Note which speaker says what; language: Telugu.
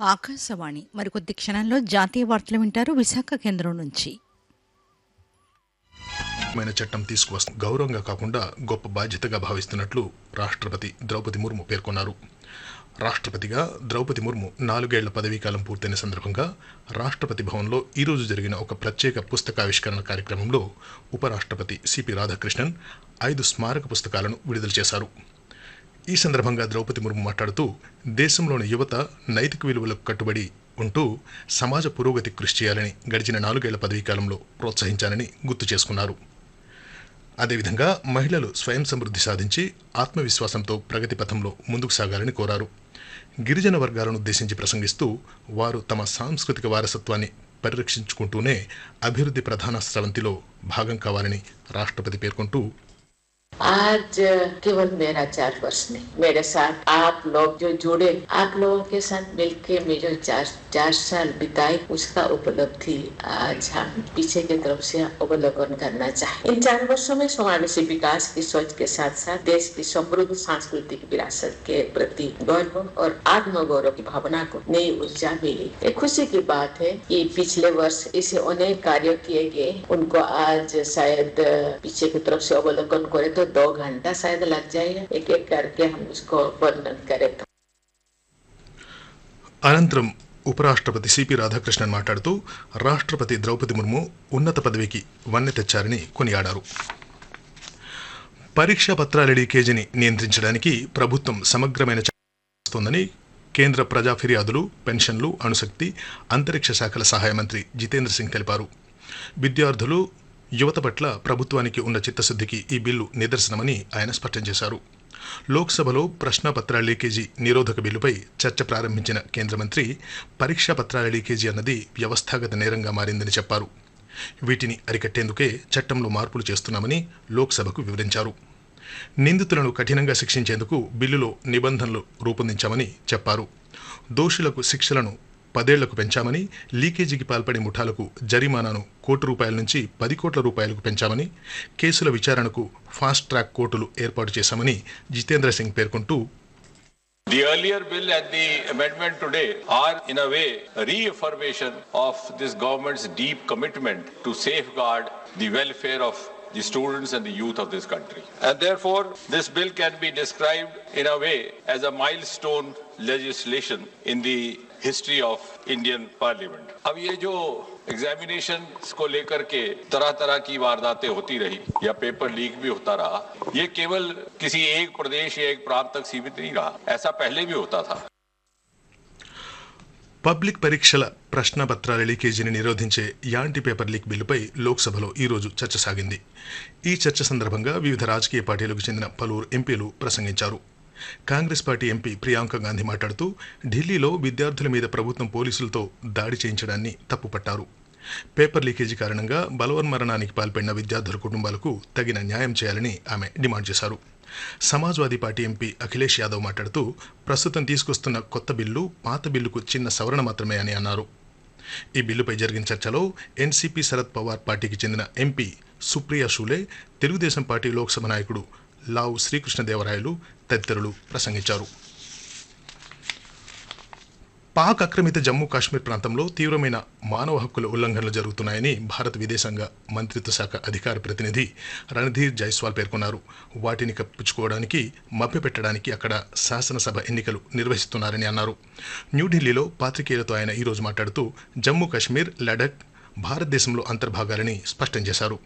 Speaker 1: ఆకాశవాణి మరికొద్ది క్షణంలో జాతీయ వార్తలు వింటారు విశాఖ కేంద్రం నుంచి.
Speaker 2: చట్టం తీసుకువస్తే గౌరవంగా కాకుండా గొప్ప బాధ్యతగా భావిస్తున్నట్లు రాష్ట్రపతి ద్రౌపది ముర్ము పేర్కొన్నారు. రాష్ట్రపతిగా ద్రౌపది ముర్ము 4 ఏళ్ల పదవీకాలం పూర్తయిన సందర్భంగా రాష్ట్రపతి భవన్లో ఈరోజు జరిగిన ఒక ప్రత్యేక పుస్తకావిష్కరణ కార్యక్రమంలో ఉపరాష్ట్రపతి సిపి రాధాకృష్ణన్ 5 స్మారక పుస్తకాలను విడుదల చేశారు. ఈ సందర్భంగా ద్రౌపది ముర్ము మాట్లాడుతూ దేశంలోని యువత నైతిక విలువలకు కట్టుబడి ఉంటూ సమాజ పురోగతికి కృషి చేయాలని గడిచిన 4 ఏళ్ల పదవీకాలంలో ప్రోత్సహించాలని గుర్తు చేసుకున్నారు. అదేవిధంగా మహిళలు స్వయం సమృద్ధి సాధించి ఆత్మవిశ్వాసంతో ప్రగతి పథంలో ముందుకు సాగాలని కోరారు. గిరిజన వర్గాలను ఉద్దేశించి ప్రసంగిస్తూ వారు తమ సాంస్కృతిక వారసత్వాన్ని పరిరక్షించుకుంటూనే అభివృద్ధి ప్రధాన స్రవంతిలో భాగం కావాలని రాష్ట్రపతి పేర్కొంటూ,
Speaker 3: आज केवल मेरा 4 वर्ष नहीं, मेरे साथ आप लोग जो जुड़े, आप लोगों के साथ मिलके मैं जो 4 साल बिताए उसका उपलब्धि आज हम पीछे की तरफ से अवलोकन करना चाहें। इन 4 वर्षों में समावेशी विकास की सोच के साथ साथ देश की समृद्ध सांस्कृतिक विरासत के प्रति गौरव और आत्मगौरव की भावना को नई ऊर्जा मिली। एक खुशी की बात है कि पिछले वर्ष इसे अनेक कार्य किए गए, उनको आज शायद पीछे की तरफ से अवलोकन करे तो 2 घंटा शायद लग जाएगा, एक एक करके हम उसको वर्णन करें तो।
Speaker 2: అనంతరం ఉపరాష్ట్రపతి సిపి రాధాకృష్ణన్ మాట్లాడుతూ రాష్ట్రపతి ద్రౌపది ముర్ము ఉన్నత పదవికి వన్నె తెచ్చారని కొనియాడారు. పరీక్షా పత్రాల లీకేజీని నియంత్రించడానికి ప్రభుత్వం సమగ్రమైన చేస్తోందని కేంద్ర ప్రజా ఫిర్యాదులు, పెన్షన్లు, అణుశక్తి, అంతరిక్ష శాఖల సహాయ మంత్రి జితేంద్ర సింగ్ తెలిపారు. విద్యార్థులు, యువత పట్ల ప్రభుత్వానికి ఉన్న చిత్తశుద్ధికి ఈ బిల్లు నిదర్శనమని ఆయన స్పష్టం చేశారు. లోక్సభలో ప్రశ్నాపత్రాల లీకేజీ నిరోధక బిల్లుపై చర్చ ప్రారంభించిన కేంద్ర మంత్రి పరీక్షా పత్రాల లీకేజీ అన్నది వ్యవస్థాగత నేరంగా మారిందని చెప్పారు. వీటిని అరికట్టేందుకే చట్టంలో మార్పులు చేస్తున్నామని లోక్సభకు వివరించారు. నిందితులను కఠినంగా శిక్షించేందుకు బిల్లులో నిబంధనలు రూపొందించామని చెప్పారు. దోషులకు శిక్షలను 10 ఏళ్లకు పెంచామని, లీకేజీకి పాల్పడే ముఠాలకు జరిమానాను ₹1 నుంచి 10 కోట్ల పెంచామని, కేసుల విచారణకు ఫాస్ట్ ట్రాక్ కోర్టులు ఏర్పాటు చేశామని జితేంద్ర సింగ్ పేర్కొంటూ,
Speaker 4: The earlier bill and the amendment today are in a way a reaffirmation of this government's deep commitment to safeguard the welfare of the students and the youth of this country. And therefore, this bill can be described in a way as a milestone legislation in the history of Indian Parliament. अब ये जो एग्जामिनेशन को लेकर के तरह की वारदातें होती रही या पेपर लीक भी होता रहा, ये केवल किसी एक प्रदेश या एक प्रांत तक सीमित नहीं रहा, ऐसा पहले भी होता था.
Speaker 2: పబ్లిక్ పరీక్షల ప్రశ్నపత్రాల లీకేజీని నిరోధించే యాంటీ పేపర్ లీక్ బిల్లుపై లోక్సభలో ఈరోజు చర్చ సాగింది. ఈ చర్చ సందర్భంగా వివిధ రాజకీయ పార్టీలకు చెందిన పలువురు ఎంపీలు ప్రసంగించారు. కాంగ్రెస్ పార్టీ ఎంపీ ప్రియాంక గాంధీ మాట్లాడుతూ ఢిల్లీలో విద్యార్థుల మీద ప్రభుత్వం పోలీసులతో దాడి చేయించడాన్ని తప్పుపట్టారు. పేపర్ లీకేజీ కారణంగా బలవన్మరణానికి పాల్పడిన విద్యార్థుల కుటుంబాలకు తగిన న్యాయం చేయాలని ఆమె డిమాండ్ చేశారు. సమాజ్వాదీ పార్టీ ఎంపీ అఖిలేష్ యాదవ్ మాట్లాడుతూ ప్రస్తుతం తీసుకొస్తున్న కొత్త బిల్లు పాత బిల్లుకు చిన్న సవరణ మాత్రమే అని అన్నారు. ఈ బిల్లుపై జరిగిన చర్చలో ఎన్సీపీ శరద్ పవార్ పార్టీకి చెందిన ఎంపీ సుప్రియా షూలే, తెలుగుదేశం పార్టీ లోక్సభ నాయకుడు లావు శ్రీకృష్ణదేవరాయలు తదితరులు ప్రసంగించారు. పాక్ ఆక్రమిత జమ్మూ కాశ్మీర్ ప్రాంతంలో తీవ్రమైన మానవ హక్కుల ఉల్లంఘనలు జరుగుతున్నాయని భారత విదేశాంగ మంత్రిత్వ శాఖ అధికార ప్రతినిధి రణధీర్ జైస్వాల్ పేర్కొన్నారు. వాటిని కప్పించుకోవడానికి, మభ్యపెట్టడానికి అక్కడ శాసనసభ ఎన్నికలు నిర్వహిస్తున్నారని అన్నారు. న్యూఢిల్లీలో పాత్రికేయులతో ఆయన ఈరోజు మాట్లాడుతూ జమ్మూ కాశ్మీర్, లడఖ్ భారతదేశంలో అంతర్భాగాలని స్పష్టం చేశారు.